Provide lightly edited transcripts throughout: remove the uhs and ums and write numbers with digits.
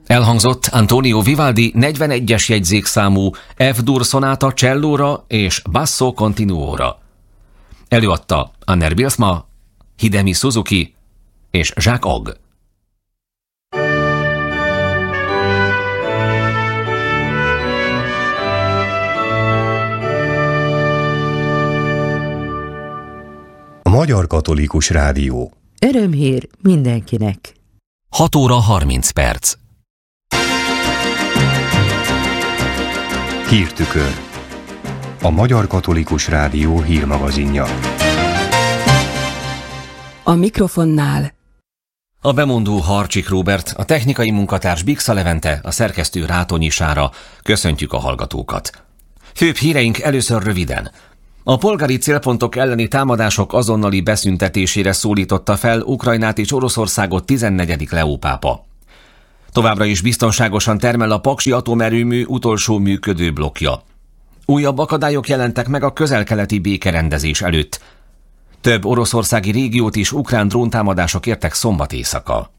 Elhangzott Antonio Vivaldi 41-es jegyzékszámú F-dur szonáta csellóra és basso continuóra. Előadta Anner Bilsma, Hidemi Suzuki és Jacques Ogg. A Magyar Katolikus Rádió. Örömhír mindenkinek. 6 óra 30 perc. Hírtükör. A Magyar Katolikus Rádió hírmagazinja. A mikrofonnál A bemondó Harcsik Róbert, a technikai munkatárs Biksa Levente, a szerkesztő Rátonyi Sára. Köszöntjük a hallgatókat. Főbb híreink először röviden. A polgári célpontok elleni támadások azonnali beszüntetésére szólította fel Ukrajnát és Oroszországot 14. Leó pápa. Továbbra is biztonságosan termel a paksi atomerőmű utolsó működő blokkja. Újabb akadályok jelentek meg a közel-keleti békerendezés előtt. Több oroszországi régiót is ukrán dróntámadások értek szombat éjszaka.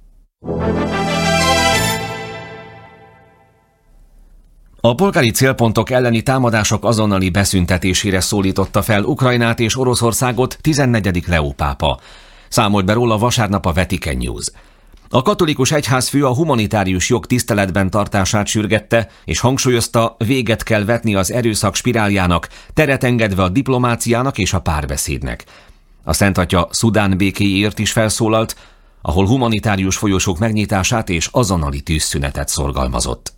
A polgári célpontok elleni támadások azonnali beszüntetésére szólította fel Ukrajnát és Oroszországot 14. Leó pápa. Számolt be róla vasárnap a Vatican News. A katolikus egyházfő a humanitárius jog tiszteletben tartását sürgette, és hangsúlyozta, véget kell vetni az erőszak spiráljának, teret engedve a diplomáciának és a párbeszédnek. A Szent Atya Szudán békéért is felszólalt, ahol humanitárius folyosók megnyitását és azonnali tűzszünetet szorgalmazott.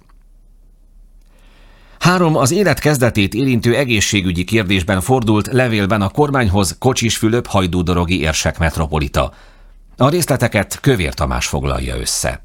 3 az élet kezdetét érintő egészségügyi kérdésben fordult levélben a kormányhoz Kocsis Fülöp hajdúdorogi érsek metropolita. A részleteket Kövér Tamás foglalja össze.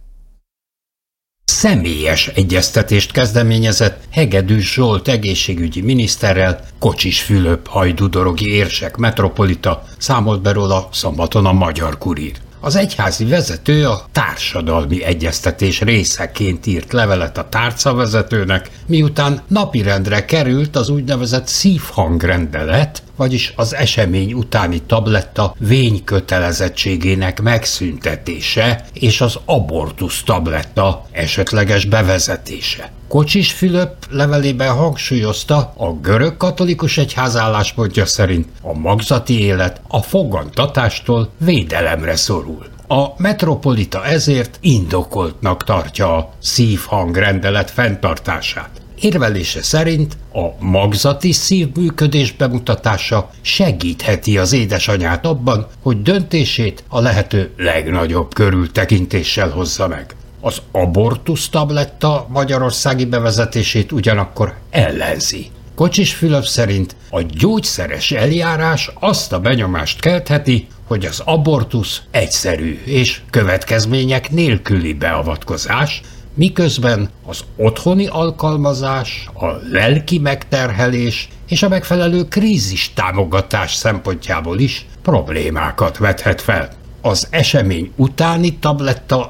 Személyes egyeztetést kezdeményezett Hegedűs Zsolt egészségügyi miniszterrel Kocsis Fülöp hajdúdorogi érsek metropolita, számolt be róla szombaton a Magyar Kurír. Az egyházi vezető a társadalmi egyeztetés részeként írt levelet a tárcavezetőnek, miután napirendre került az úgynevezett szívhangrendelet, vagyis az esemény utáni tabletta vénykötelezettségének megszüntetése és az abortusz tabletta esetleges bevezetése. Kocsis Fülöp levelében hangsúlyozta, a görög katolikus egyház álláspontja szerint a magzati élet a fogantatástól védelemre szorul. A metropolita ezért indokoltnak tartja a szívhangrendelet fenntartását. Érvelése szerint a magzati szívműködés bemutatása segítheti az édesanyát abban, hogy döntését a lehető legnagyobb körültekintéssel hozza meg. Az abortusz tabletta magyarországi bevezetését ugyanakkor ellenzi. Kocsis Fülöp szerint a gyógyszeres eljárás azt a benyomást keltheti, hogy az abortusz egyszerű és következmények nélküli beavatkozás, miközben az otthoni alkalmazás, a lelki megterhelés és a megfelelő krízis támogatás szempontjából is problémákat vethet fel. Az esemény utáni tabletta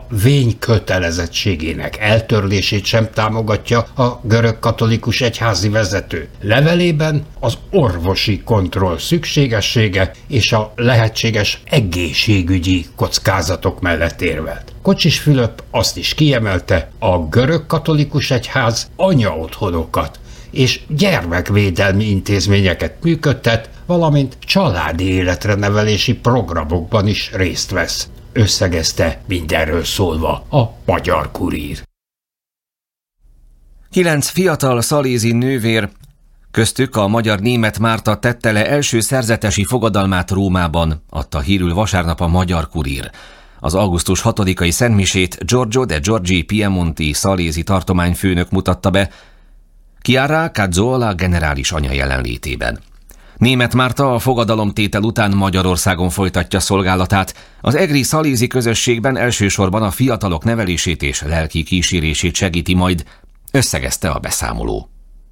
vénykötelezettségének eltörlését sem támogatja a görög katolikus egyházi vezető. Levelében az orvosi kontroll szükségessége és a lehetséges egészségügyi kockázatok mellett érvelt. Kocsis Fülöp azt is kiemelte, a görög katolikus egyház anyaotthonokat és gyermekvédelmi intézményeket működtet, valamint családi életre nevelési programokban is részt vesz. Összegezte mindenről szólva a Magyar Kurír. 9 fiatal szalézi nővér, köztük a magyar Németh Márta tette le első szerzetesi fogadalmát Rómában, adta hírül vasárnap a Magyar Kurír. Az augusztus 6-ai szentmisét Giorgio de Giorgi piemonti szalézi tartományfőnök mutatta be, Chiara Cazzola generális anya jelenlétében. Németh Márta a fogadalomtétel után Magyarországon folytatja szolgálatát. Az egri szalézi közösségben elsősorban a fiatalok nevelését és lelki kísérését segíti majd, összegezte a beszámoló.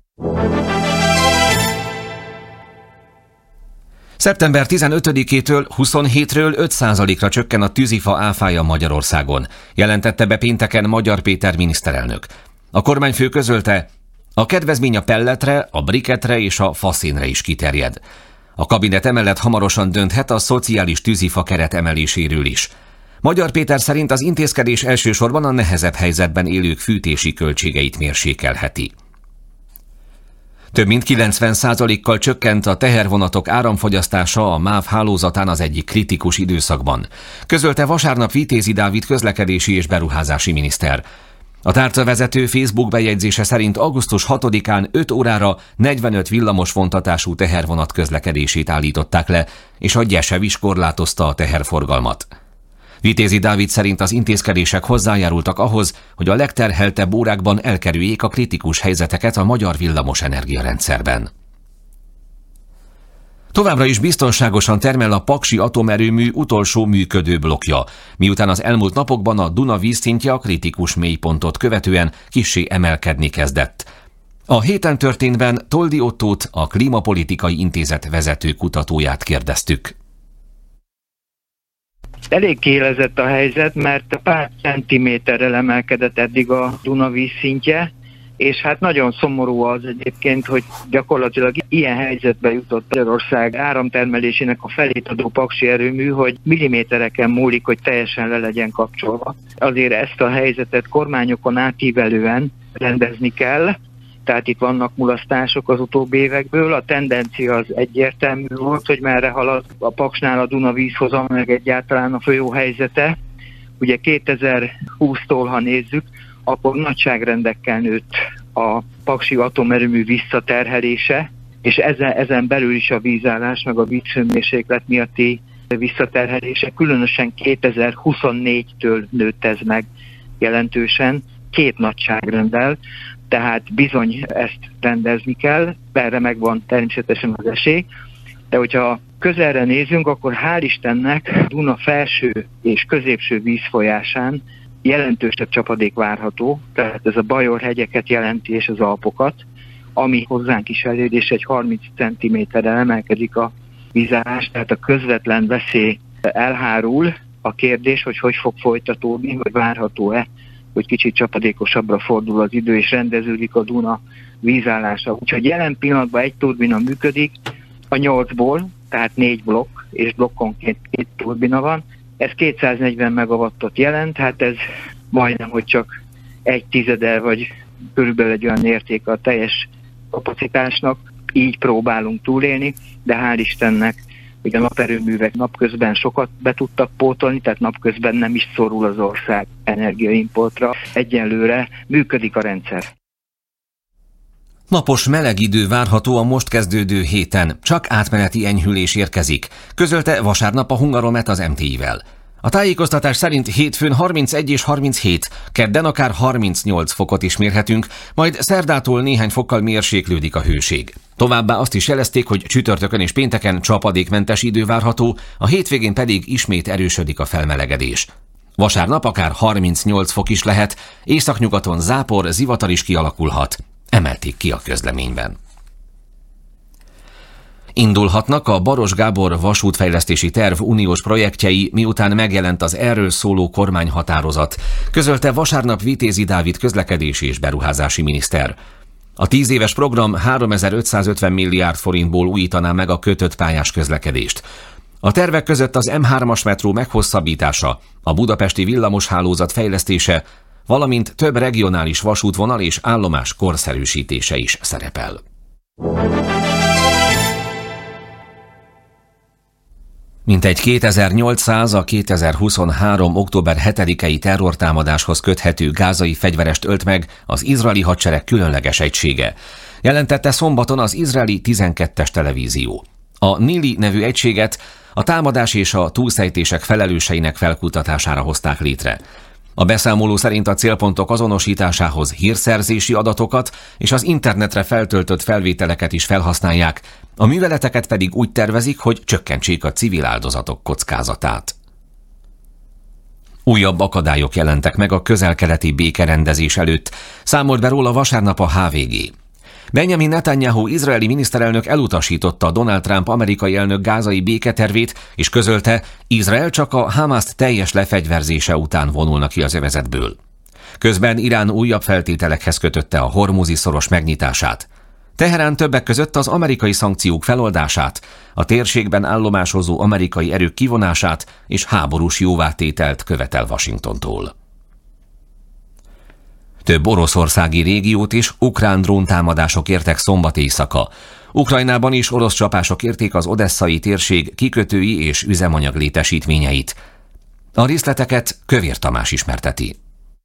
Szeptember 15-től 27-ről 5%-ra csökken a tűzifa áfája Magyarországon, jelentette be pénteken Magyar Péter miniszterelnök. A kormányfő közölte, a kedvezmény a pelletre, a briketre és a faszénre is kiterjed. A kabinet emellett hamarosan dönthet a szociális tűzifa keret emeléséről is. Magyar Péter szerint az intézkedés elsősorban a nehezebb helyzetben élők fűtési költségeit mérsékelheti. Több mint 90%-kal csökkent a tehervonatok áramfogyasztása a MÁV hálózatán az egyik kritikus időszakban, közölte vasárnap Vitézi Dávid közlekedési és beruházási miniszter. A tárcavezető Facebook bejegyzése szerint augusztus 6-án 5 órára 45 villamos vontatású tehervonat közlekedését állították le, és a Gyeshev is korlátozta a teherforgalmat. Vitézi Dávid szerint az intézkedések hozzájárultak ahhoz, hogy a legterheltebb órákban elkerüljék a kritikus helyzeteket a magyar villamos energiarendszerben. Továbbra is biztonságosan termel a paksi atomerőmű utolsó működő blokkja, miután az elmúlt napokban a Duna vízszintje a kritikus mélypontot követően kissé emelkedni kezdett. A héten történtben Toldi Ottót, a Klímapolitikai Intézet vezető kutatóját kérdeztük. Elég kiélezett a helyzet, mert pár centiméterrel emelkedett eddig a Duna vízszintje, és hát nagyon szomorú az egyébként, hogy gyakorlatilag ilyen helyzetbe jutott Magyarország áramtermelésének a felét adó paksi erőmű, hogy millimétereken múlik, hogy teljesen le legyen kapcsolva. Azért ezt a helyzetet kormányokon átívelően rendezni kell, tehát itt vannak mulasztások az utóbbi évekből. A tendencia az egyértelmű volt, hogy merre halad a Paksnál a Duna vízhozam, meg egyáltalán a folyó helyzete. Ugye 2020-tól, ha nézzük, akkor nagyságrendekkel nőtt a paksi atomerőmű visszaterhelése, és ezen belül is a vízállás, meg a vízhőmérséklet miatti visszaterhelése, különösen 2024-től nőtt ez meg jelentősen, 2 nagyságrenddel, tehát bizony ezt rendezni kell, erre megvan természetesen az esély, de hogyha közelre nézünk, akkor hál' Istennek Duna felső és középső vízfolyásán jelentősebb csapadék várható, tehát ez a Bajor-hegyeket jelenti és az Alpokat, ami hozzánk is elér, és egy 30 cm-rel emelkedik a vízállás, tehát a közvetlen veszély elhárul. A kérdés, hogy fog folytatódni, hogy várható-e, hogy kicsit csapadékosabbra fordul az idő, és rendeződik a Duna vízállása. Úgyhogy jelen pillanatban egy turbina működik, a 8-ból, tehát 4 blokk, és blokkonként 2 turbina van. Ez 240 megawattot jelent, hát ez majdnem, hogy csak 1/10 vagy körülbelül egy olyan érték a teljes kapacitásnak. Így próbálunk túlélni, de hál' Istennek, hogy a naperőművek napközben sokat be tudtak pótolni, tehát napközben nem is szorul az ország energiaimportra. Egyelőre működik a rendszer. Napos meleg idő várható a most kezdődő héten, csak átmeneti enyhülés érkezik, közölte vasárnap a Hungaromet az MTI-vel. A tájékoztatás szerint hétfőn 31 és 37, kedden akár 38 fokot is mérhetünk, majd szerdától néhány fokkal mérséklődik a hőség. Továbbá azt is jelezték, hogy csütörtökön és pénteken csapadékmentes idő várható, a hétvégén pedig ismét erősödik a felmelegedés. Vasárnap akár 38 fok is lehet, északnyugaton zápor, zivatar is kialakulhat, emelték ki a közleményben. Indulhatnak a Baros Gábor vasútfejlesztési terv uniós projektjei, miután megjelent az erről szóló kormányhatározat, közölte vasárnap Vitézi Dávid közlekedési és beruházási miniszter. A 10 éves program 3550 milliárd forintból újítaná meg a kötött pályás közlekedést. A tervek között az M3-as metró meghosszabbítása, a budapesti villamoshálózat fejlesztése, valamint több regionális vasútvonal és állomás korszerűsítése is szerepel. Mintegy 2800 a 2023. október 7-i terrortámadáshoz köthető gázai fegyverest ölt meg az izraeli hadsereg különleges egysége, jelentette szombaton az izraeli 12-es televízió. A Nili nevű egységet a támadás és a túlszejtések felelőseinek felkutatására hozták létre. A beszámoló szerint a célpontok azonosításához hírszerzési adatokat és az internetre feltöltött felvételeket is felhasználják, a műveleteket pedig úgy tervezik, hogy csökkentsék a civil áldozatok kockázatát. Újabb akadályok jelentek meg a közel-keleti békerendezés előtt, számolt be róla vasárnap a HVG. Benjamin Netanyahu izraeli miniszterelnök elutasította Donald Trump amerikai elnök gázai béketervét, és közölte, Izrael csak a Hamaszt teljes lefegyverzése után vonulna ki az övezetből. Közben Irán újabb feltételekhez kötötte a hormuzi szoros megnyitását. Teherán többek között az amerikai szankciók feloldását, a térségben állomásozó amerikai erők kivonását és háborús jóvátételt követel Washingtontól. Több oroszországi régiót is ukrán dróntámadások értek szombat éjszaka. Ukrajnában is orosz csapások érték az odesszai térség kikötői és üzemanyag létesítményeit. A részleteket Kövér Tamás ismerteti.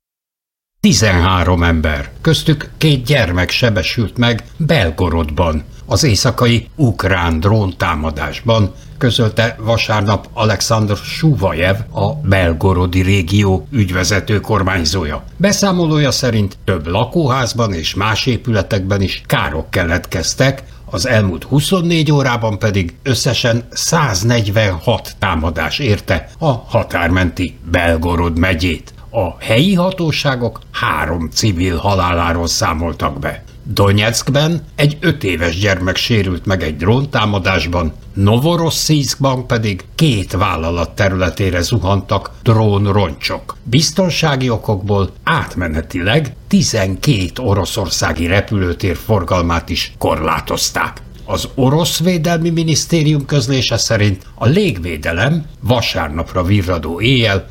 13 ember, köztük 2 gyermek sebesült meg Belgorodban, az éjszakai ukrán dróntámadásban, közölte vasárnap Alexander Suvajev, a belgorodi régió ügyvezető kormányzója. Beszámolója szerint több lakóházban és más épületekben is károk keletkeztek, az elmúlt 24 órában pedig összesen 146 támadás érte a határmenti Belgorod megyét. A helyi hatóságok 3 civil haláláról számoltak be. Donyeckben egy 5 éves gyermek sérült meg egy dróntámadásban, Novorosszijszkban pedig 2 vállalat területére zuhantak drónroncsok. Biztonsági okokból átmenetileg 12 oroszországi repülőtér forgalmát is korlátozták. Az orosz védelmi minisztérium közlése szerint a légvédelem vasárnapra virradó éjjel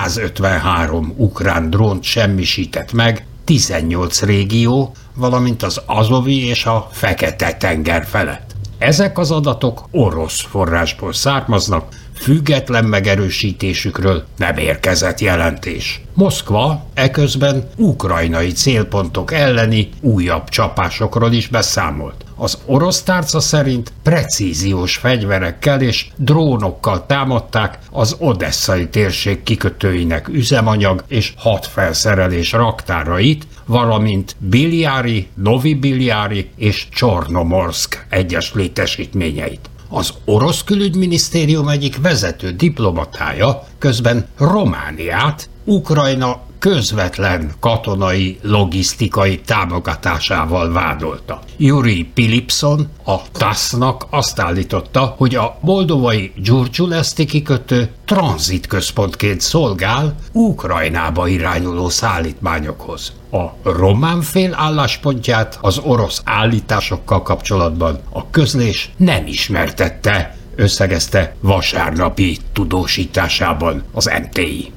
153 ukrán drónt semmisített meg 18 régió, valamint az Azovi és a Fekete-tenger felett. Ezek az adatok orosz forrásból származnak, független megerősítésükről nem érkezett jelentés. Moszkva eközben ukrajnai célpontok elleni újabb csapásokról is beszámolt. Az orosz tárca szerint precíziós fegyverekkel és drónokkal támadták az odesszai térség kikötőinek üzemanyag és hadfelszerelés raktárait, valamint Biljari, Novi Biljari és Csornomorszk egyes létesítményeit. Az orosz külügyminisztérium egyik vezető diplomatája közben Romániát Ukrajna közvetlen katonai, logisztikai támogatásával vádolta. Yuri Pilipson a TASZ-nak azt állította, hogy a moldovai Gyurgyuleszti kikötő tranzitközpontként szolgál Ukrajnába irányuló szállítmányokhoz. A román fél álláspontját az orosz állításokkal kapcsolatban a közlés nem ismertette, összegezte vasárnapi tudósításában az MTI.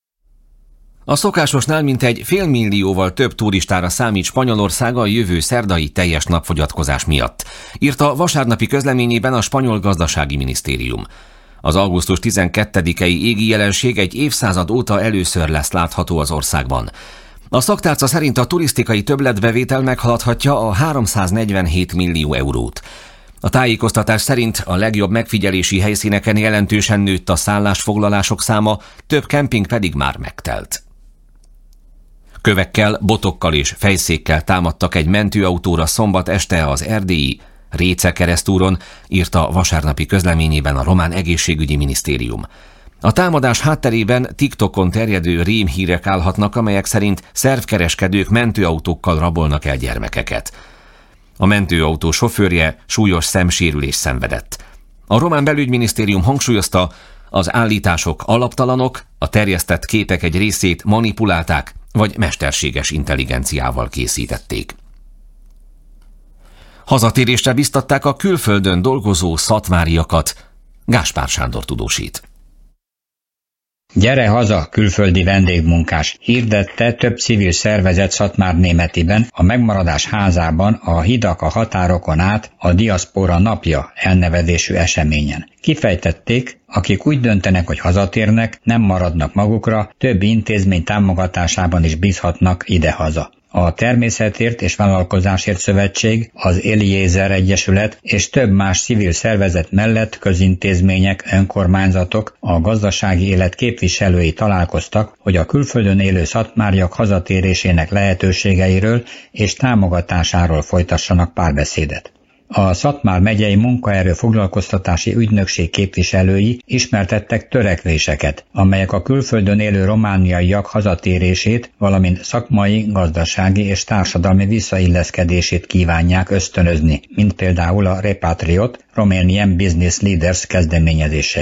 A szokásosnál mintegy 500 000 több turistára számít Spanyolország a jövő szerdai teljes napfogyatkozás miatt, írta vasárnapi közleményében a spanyol gazdasági minisztérium. Az augusztus 12-i égi jelenség egy évszázad óta először lesz látható az országban. A szaktárca szerint a turisztikai többletbevétel meghaladhatja a 347 millió eurót. A tájékoztatás szerint a legjobb megfigyelési helyszíneken jelentősen nőtt a szállásfoglalások száma, több kemping pedig már megtelt. Kövekkel, botokkal és fejszékkel támadtak egy mentőautóra szombat este az erdélyi Réce keresztúron, írta vasárnapi közleményében a román egészségügyi minisztérium. A támadás hátterében TikTokon terjedő rémhírek állhatnak, amelyek szerint szervkereskedők mentőautókkal rabolnak el gyermekeket. A mentőautó sofőrje súlyos szemsérülést szenvedett. A román belügyminisztérium hangsúlyozta, az állítások alaptalanok, a terjesztett képek egy részét manipulálták, vagy mesterséges intelligenciával készítették. Hazatérésre biztatták a külföldön dolgozó szatmáriakat. Gáspár Sándor tudósít. Gyere haza, külföldi vendégmunkás, hirdette több civil szervezet Szatmárnémetiben, a Megmaradás házában a Hidak a határokon át a Diaszpora napja elnevezésű eseményen. Kifejtették, akik úgy döntenek, hogy hazatérnek, nem maradnak magukra, több intézmény támogatásában is bízhatnak idehaza. A Természetért és Vállalkozásért Szövetség, az Eliezer Egyesület és több más civil szervezet mellett közintézmények, önkormányzatok, a gazdasági élet képviselői találkoztak, hogy a külföldön élő szatmáriak hazatérésének lehetőségeiről és támogatásáról folytassanak párbeszédet. A Szatmár megyei munkaerő foglalkoztatási ügynökség képviselői ismertettek törekvéseket, amelyek a külföldön élő romániaiak hazatérését, valamint szakmai, gazdasági és társadalmi visszailleszkedését kívánják ösztönözni, mint például a Repatriot, Romanian Business Leaders kezdeményezései.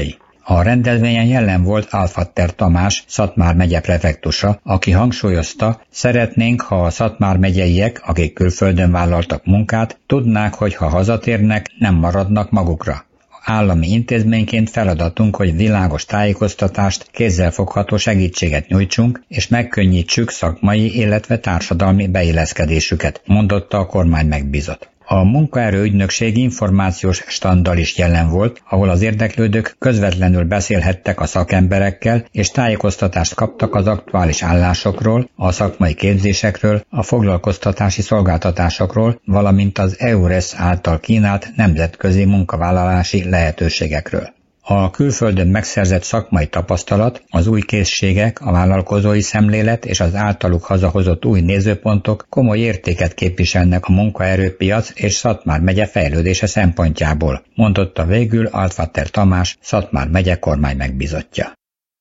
A rendezvényen jelen volt Alfatter Tamás, Szatmár megye prefektusa, aki hangsúlyozta, szeretnénk, ha a Szatmár megyeiek, akik külföldön vállaltak munkát, tudnák, hogy ha hazatérnek, nem maradnak magukra. Állami intézményként feladatunk, hogy világos tájékoztatást, kézzelfogható segítséget nyújtsunk, és megkönnyítsük szakmai, illetve társadalmi beilleszkedésüket, mondotta a kormány megbízott. A munkaerőügynökség információs standal is jelen volt, ahol az érdeklődők közvetlenül beszélhettek a szakemberekkel, és tájékoztatást kaptak az aktuális állásokról, a szakmai képzésekről, a foglalkoztatási szolgáltatásokról, valamint az EURES által kínált nemzetközi munkavállalási lehetőségekről. A külföldön megszerzett szakmai tapasztalat, az új készségek, a vállalkozói szemlélet és az általuk hazahozott új nézőpontok komoly értéket képviselnek a munkaerőpiac és Szatmár megye fejlődése szempontjából, mondotta végül Alfatter Tamás, Szatmár megye kormány megbízottja.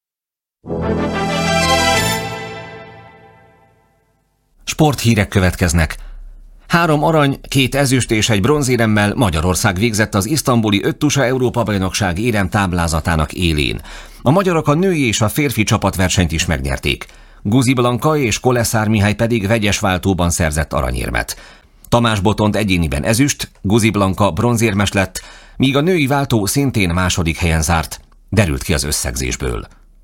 Sporthírek következnek. 3 arany, 2 ezüst és 1 bronzéremmel Magyarország végzett az isztambuli 5 tusa Európa-bajnokság érem táblázatának élén. A magyarok a női és a férfi csapatversenyt is megnyerték. Guzi Blanka és Koleszár Mihály pedig vegyes váltóban szerzett aranyérmet. Tamás Botond egyéniben ezüst, Guzi Blanka bronzérmes lett, míg a női váltó szintén második helyen zárt, derült ki az összegzésből.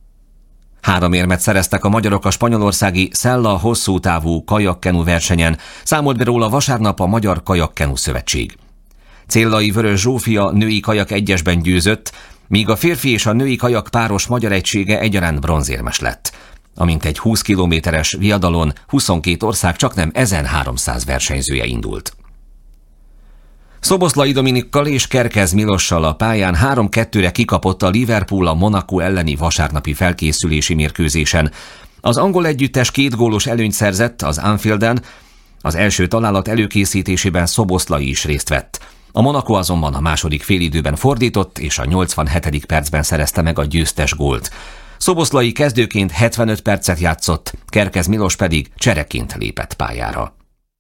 3 érmet szereztek a magyarok a spanyolországi Szella hosszú távú kajakkenu versenyen, számolt be róla vasárnap a Magyar Kajakkenu Szövetség. Céllai Vörös Zsófia női kajak egyesben győzött, míg a férfi és a női kajak páros magyar egysége egyaránt bronzérmes lett. Amint egy 20 kilométeres viadalon 22 ország csaknem 1300 versenyzője indult. Szoboszlai Dominikkal és Kerkez Milossal a pályán 3-2-re kikapott a Liverpool a Monaco elleni vasárnapi felkészülési mérkőzésen. Az angol együttes 2 gólos előnyt szerzett az Anfielden, az első találat előkészítésében Szoboszlai is részt vett. A Monaco azonban a második félidőben fordított, és a 87. percben szerezte meg a győztes gólt. Szoboszlai kezdőként 75 percet játszott, Kerkez Milos pedig csereként lépett pályára.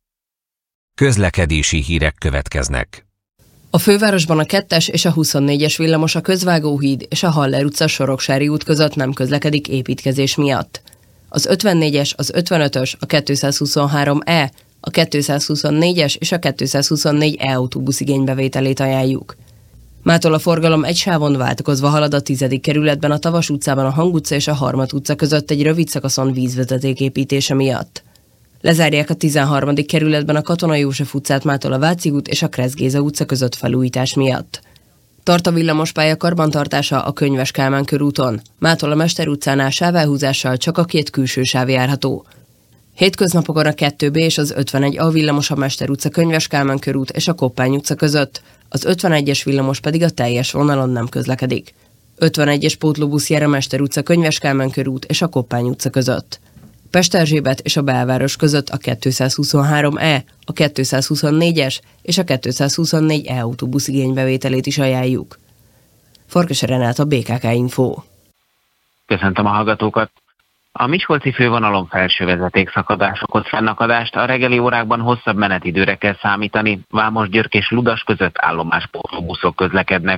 Közlekedési hírek következnek. A fővárosban a 2-es és a 24-es villamos a Közvágóhíd és a Haller utca Soroksári út között nem közlekedik építkezés miatt. Az 54-es, az 55-ös, a 223E, a 224-es és a 224E autóbusz igénybevételét ajánljuk. Mától a forgalom egy sávon váltakozva halad a 10. kerületben a Tavas utcában a Hang utca és a Harmat utca között egy rövid szakaszon vízvezeték építése miatt. Lezárják a 13. kerületben a Katona József utcát mától a Váci út és a Kressz Géza utca között felújítás miatt. Tart a villamospálya karbantartása a Könyves Kálmán körúton, mától a Mester utcánál sávelhúzással csak a 2 külső sáv járható. Hétköznapokon a 2B és az 51A villamos a Mester utca Könyves Kálmán körút és a Koppány utca között, az 51-es villamos pedig a teljes vonalon nem közlekedik. 51-es pótlóbusz jár a Mester utca Könyves Kálmán körút és a Koppány utca között. Pesterzsébet és a belváros között a 223E, a 224-es és a 224E autóbusz igénybevételét is ajánljuk. Farkas Renát, a BKK Info. Köszöntöm a hallgatókat! A miskolci fővonalon felső vezetékszakadás okoz fennakadást, a reggeli órákban hosszabb menetidőre kell számítani, Vámosgyörgy és Ludas között állomáspótlóbuszok közlekednek.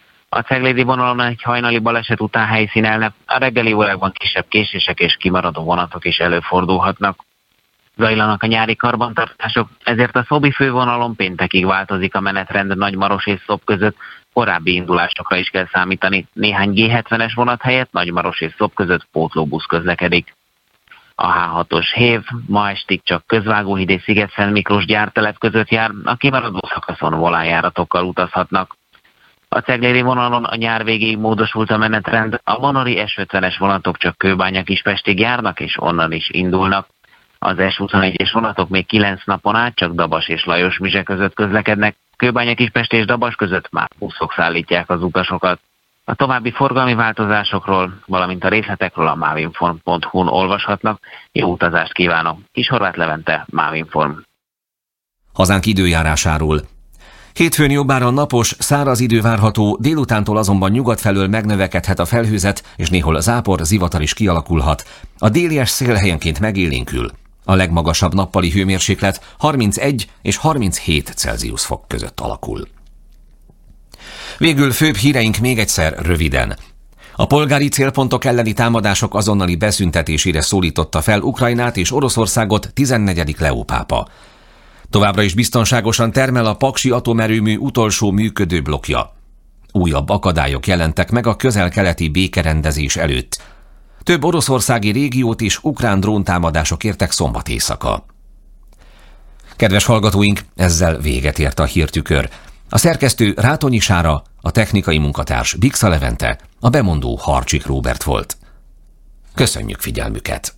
A ceglédi vonalon egy hajnali baleset után helyszínelnek, a reggeli órákban kisebb késések és kimaradó vonatok is előfordulhatnak. Zajlanak a nyári karbantartások, ezért a Szobi fővonalon péntekig változik a menetrend Nagymaros és Szob között, korábbi indulásokra is kell számítani. Néhány G70-es vonat helyett Nagymaros és Szob között pótlóbusz közlekedik. A H6-os hév ma estig csak Közvágóhíd és Szigetszent Miklós gyártelep között jár, a kimaradó szakaszon volánjáratokkal utazhatnak. A ceglédi vonalon a nyár végéig módosult a menetrend, a vonori S50-es vonatok csak Kőbánya-Kispestig járnak és onnan is indulnak. Az S21-es vonatok még 9 napon át csak Dabas és Lajos-Mizse között közlekednek, Kőbánya-Kispest és Dabas között már buszok szállítják az utasokat. A további forgalmi változásokról, valamint a részletekről a mavinform.hu-n olvashatnak. Jó utazást kívánok! Kishorváth Levente, Mavinform. Hazánk időjárásáról. Hétfőn jobbára napos, száraz idő várható, délutántól azonban nyugat felől megnövekedhet a felhőzet, és néhol zápor, zivatar is kialakulhat. A délies szél helyenként megélénkül. A legmagasabb nappali hőmérséklet 31 és 37 Celsius fok között alakul. Végül főbb híreink még egyszer röviden. A polgári célpontok elleni támadások azonnali beszüntetésére szólította fel Ukrajnát és Oroszországot 14. Leó pápa. Továbbra is biztonságosan termel a paksi atomerőmű utolsó működő blokkja. Újabb akadályok jelentek meg a közel-keleti békerendezés előtt. Több oroszországi régiót és ukrán dróntámadások értek szombat éjszaka. Kedves hallgatóink, ezzel véget ért a hírtükör. A szerkesztő Rátonyi Sára, a technikai munkatárs Bixa Levente, a bemondó Harcsik Róbert volt. Köszönjük figyelmüket!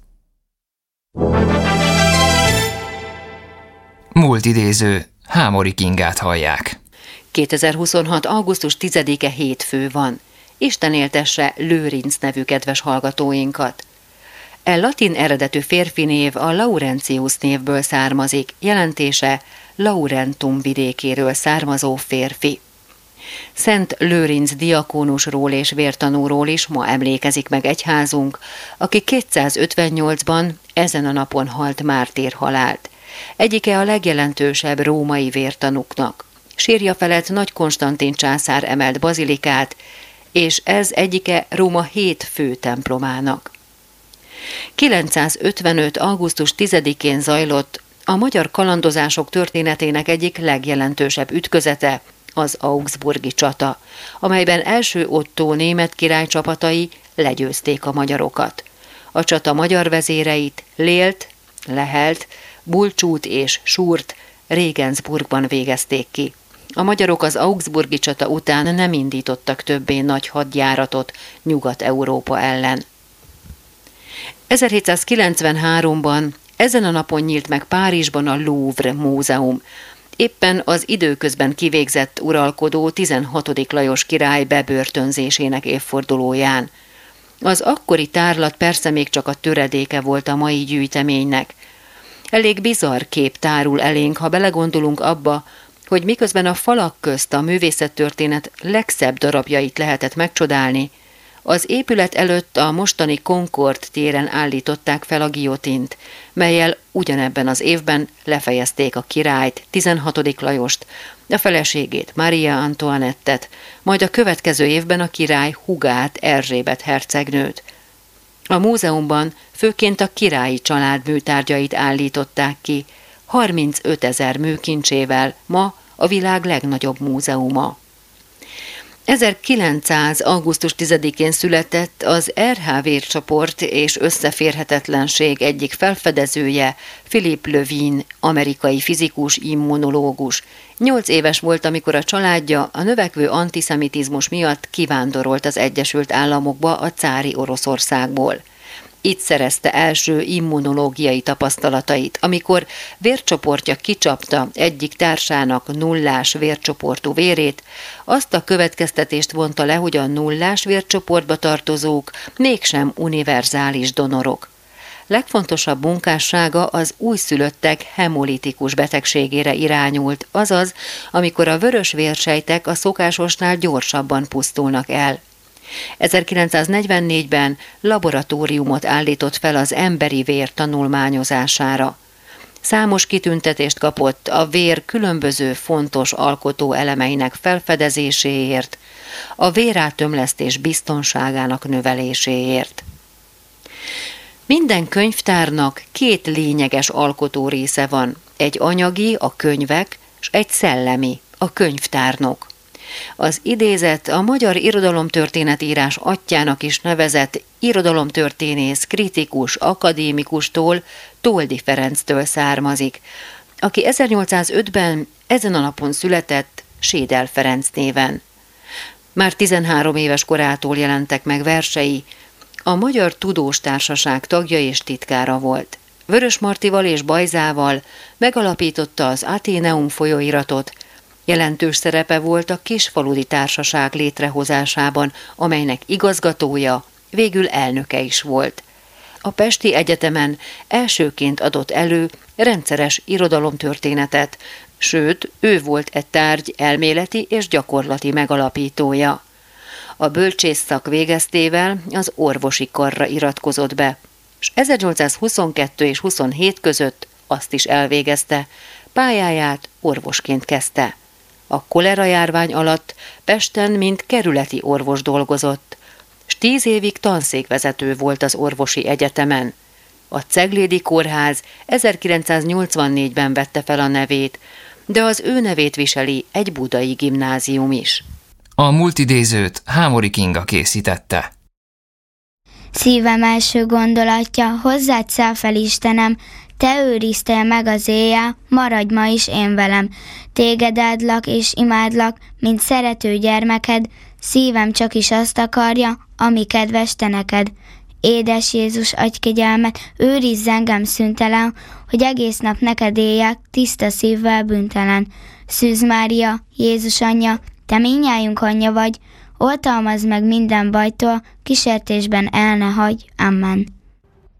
Múlt idéző, Hámori Kingát hallják. 2026. augusztus 10-e hétfő van. Isten éltesse Lőrinc nevű kedves hallgatóinkat. Latin eredetű férfi név a Laurentius névből származik, jelentése Laurentum vidékéről származó férfi. Szent Lőrinc diakónusról és vértanúról is ma emlékezik meg egyházunk, aki 258-ban ezen a napon halt mártírhalált. Egyike a legjelentősebb római vértanúknak. Sírja felett Nagy Konstantin császár emelt bazilikát, és ez egyike Róma 7 fő templomának. 955. augusztus 10-én zajlott a magyar kalandozások történetének egyik legjelentősebb ütközete, az augsburgi csata, amelyben első Ottó német király csapatai legyőzték a magyarokat. A csata magyar vezéreit, Lélt, Lehelt, Bulcsút és Súrt Regensburgban végezték ki. A magyarok az augsburgi csata után nem indítottak többé nagy hadjáratot Nyugat-Európa ellen. 1793-ban ezen a napon nyílt meg Párizsban a Louvre múzeum. Éppen az időközben kivégzett uralkodó 16. Lajos király bebörtönzésének évfordulóján. Az akkori tárlat persze még csak a töredéke volt a mai gyűjteménynek. Elég bizarr kép tárul elénk, ha belegondolunk abba, hogy miközben a falak közt a művészettörténet legszebb darabjait lehetett megcsodálni, az épület előtt a mostani Concord téren állították fel a guillotint, mellyel ugyanebben az évben lefejezték a királyt, 16. Lajost, a feleségét, Maria Antoinettet, majd a következő évben a király hugát, Erzsébet hercegnőt. A múzeumban főként a királyi család műtárgyait állították ki, 35 000 műkincsével, ma a világ legnagyobb múzeuma. 1900. augusztus 10-én született az RH vércsoport és összeférhetetlenség egyik felfedezője, Philippe Levine, amerikai fizikus, immunológus. 8 éves volt, amikor a családja a növekvő antiszemitizmus miatt kivándorolt az Egyesült Államokba a cári Oroszországból. Itt szerezte első immunológiai tapasztalatait, amikor vércsoportja kicsapta egyik társának nullás vércsoportú vérét, azt a következtetést vonta le, hogy a nullás vércsoportba tartozók mégsem univerzális donorok. Legfontosabb munkássága az újszülöttek hemolitikus betegségére irányult, azaz, amikor a vörös vérsejtek a szokásosnál gyorsabban pusztulnak el. 1944-ben laboratóriumot állított fel az emberi vér tanulmányozására. Számos kitüntetést kapott a vér különböző fontos alkotó elemeinek felfedezéséért, a vérátömlesztés biztonságának növeléséért. Minden könyvtárnak 2 lényeges alkotó része van, egy anyagi, a könyvek, és egy szellemi, a könyvtárnok. Az idézet a magyar irodalomtörténetírás atyjának is nevezett irodalomtörténész, kritikus, akadémikustól, Toldy Ferenctől származik, aki 1805-ben ezen a napon született Sédel Ferenc néven. Már 13 éves korától jelentek meg versei, a Magyar Tudós Társaság tagja és titkára volt. Vörös Martival és Bajzával megalapította az Athenaeum folyóiratot, jelentős szerepe volt a Kisfaludy Társaság létrehozásában, amelynek igazgatója, végül elnöke is volt. A Pesti Egyetemen elsőként adott elő rendszeres irodalomtörténetet, sőt, ő volt e tárgy elméleti és gyakorlati megalapítója. A bölcsészszak végeztével az orvosi karra iratkozott be, és 1822 és 27 között azt is elvégezte, pályáját orvosként kezdte. A kolera járvány alatt Pesten mint kerületi orvos dolgozott, s 10 évig tanszékvezető volt az orvosi egyetemen. A Ceglédi Kórház 1984-ben vette fel a nevét, de az ő nevét viseli egy budai gimnázium is. A multidézőt Hámori Kinga készítette. Szívem első gondolatja, hozzád száll fel Istenem, te őriztél meg az éjjel, maradj ma is én velem. Téged áldlak és imádlak, mint szerető gyermeked, szívem csak is azt akarja, ami kedves te neked. Édes Jézus, adj kegyelmet, őrizz engem szüntelen, hogy egész nap neked éljek, tiszta szívvel bűntelen. Szűz Mária, Jézus anyja, te mindnyájunk anyja vagy, oltalmazd meg minden bajtól, kísértésben el ne hagyj. Amen.